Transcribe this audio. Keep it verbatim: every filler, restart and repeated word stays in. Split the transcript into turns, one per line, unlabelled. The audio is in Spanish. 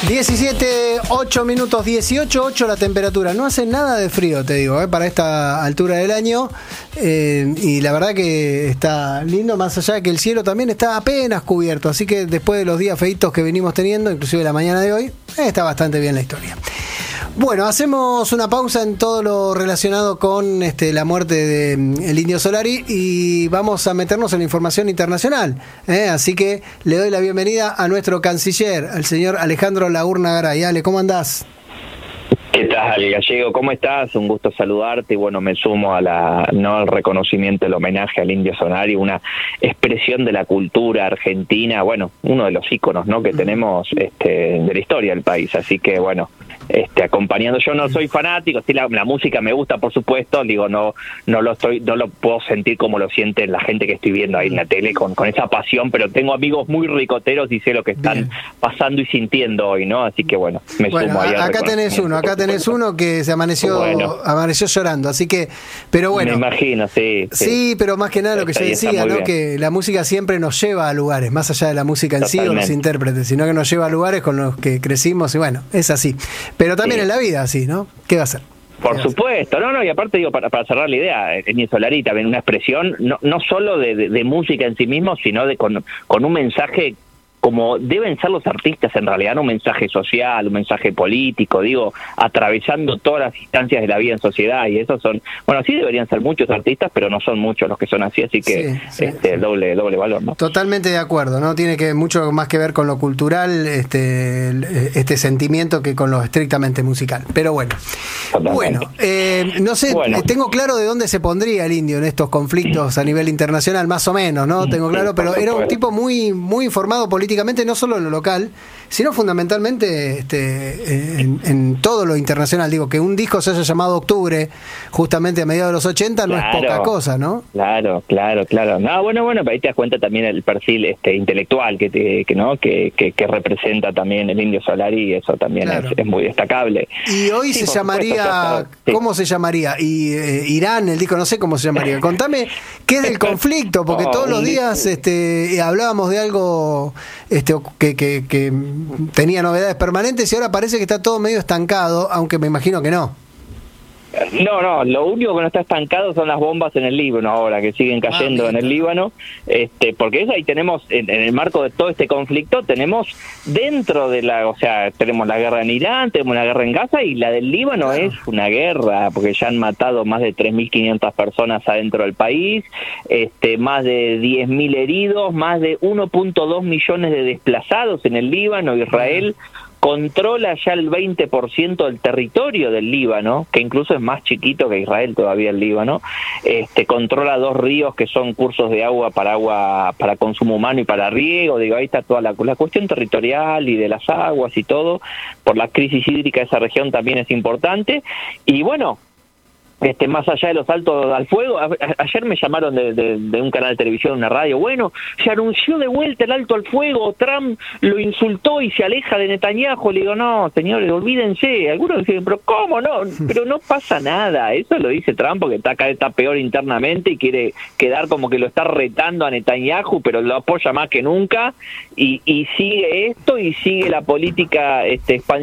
diecisiete, ocho minutos, dieciocho, ocho la temperatura. No hace nada de frío, te digo, ¿eh? Para esta altura del año. Eh, y la verdad que está lindo, más allá de que el cielo también está apenas cubierto. Así que después de los días feitos que venimos teniendo, inclusive la mañana de hoy, eh, está bastante bien la historia. Bueno, hacemos una pausa en todo lo relacionado con este, la muerte del Indio Solari y vamos a meternos en la información internacional. ¿eh? Así que le doy la bienvenida a nuestro canciller, al señor Alejandro Laurna Garay. Ale, ¿cómo andás?
¿Qué tal, Gallego? ¿Cómo estás? Un gusto saludarte y bueno, me sumo a la no al reconocimiento, el homenaje al Indio Solari, una expresión de la cultura argentina, bueno, uno de los íconos, ¿no? que tenemos este, de la historia del país, así que bueno, este acompañando. Yo no soy fanático, sí, la, la música me gusta, por supuesto, digo, no no lo estoy no lo puedo sentir como lo siente la gente que estoy viendo ahí en la tele con, con esa pasión, pero tengo amigos muy ricoteros y sé lo que están Bien. pasando y sintiendo hoy, ¿no? Así que bueno, me
bueno,
sumo ahí.
A, acá tenés uno, acá tenés uno que se amaneció bueno. amaneció llorando, así que, pero bueno.
Me imagino, sí.
Sí, sí pero más que nada lo que yo decía, ¿no? Bien. Que la música siempre nos lleva a lugares, más allá de la música en Totalmente. sí o los intérpretes, sino que nos lleva a lugares con los que crecimos y bueno, es así. Pero también sí. en la vida así, ¿no? ¿Qué va a ser?
Por supuesto, no, no, y aparte digo, para, para cerrar la idea, Indio Solari también una expresión, no, no solo de, de, de música en sí mismo, sino de con, con un mensaje como deben ser los artistas en realidad, ¿no? Un mensaje social, un mensaje político, digo, atravesando todas las instancias de la vida en sociedad, y esos son, bueno, sí deberían ser muchos artistas, pero no son muchos los que son así, así que sí, sí, este sí. doble doble valor, ¿no?
Totalmente de acuerdo, ¿no? Tiene que mucho más que ver con lo cultural, este este sentimiento que con lo estrictamente musical, pero bueno. Totalmente. Bueno, eh, no sé, bueno. tengo claro de dónde se pondría el Indio en estos conflictos a nivel internacional, más o menos, ¿no? Tengo claro, sí, pero era un tipo muy muy informado políticamente, no solo en lo local, sino fundamentalmente este, en, en todo lo internacional. Digo, que un disco se haya llamado Octubre, justamente a mediados de los ochenta, no claro, es poca cosa, ¿no?
Claro, claro, claro. No, bueno, bueno, pero ahí te das cuenta también el perfil este intelectual que te, que no que, que, que representa también el Indio Solari, y eso también claro. es, es muy destacable.
Y hoy sí, se llamaría, supuesto, sí. ¿cómo se llamaría? Y eh, Irán, el disco, no sé cómo se llamaría. Contame qué es del conflicto, porque oh, todos los días este, hablábamos de algo este, que, que, que tenía novedades permanentes y ahora parece que está todo medio estancado, aunque me imagino que no.
No, no, lo único que no está estancado son las bombas en el Líbano ahora, que siguen cayendo ah, en el Líbano, este, porque es ahí tenemos, en, en el marco de todo este conflicto, tenemos dentro de la, o sea, tenemos la guerra en Irán, tenemos la guerra en Gaza, y la del Líbano claro. es una guerra, porque ya han matado más de tres mil quinientas personas adentro del país, este, más de diez mil heridos, más de uno punto dos millones de desplazados en el Líbano. Israel controla ya el veinte por ciento del territorio del Líbano, que incluso es más chiquito que Israel todavía el Líbano. Este controla dos ríos que son cursos de agua para agua para consumo humano y para riego. Digo, ahí está toda la, la cuestión territorial y de las aguas y todo. Por la crisis hídrica esa región también es importante. Y bueno, Este, más allá de los saltos al fuego, a, a, ayer me llamaron de, de, de un canal de televisión, una radio, bueno, se anunció de vuelta el alto al fuego, Trump lo insultó y se aleja de Netanyahu. Le digo, no, señores, olvídense. Algunos dicen, pero ¿cómo no? Pero no pasa nada, eso lo dice Trump porque está acá, está peor internamente y quiere quedar como que lo está retando a Netanyahu, pero lo apoya más que nunca, y, y sigue esto y sigue la política este, expansiva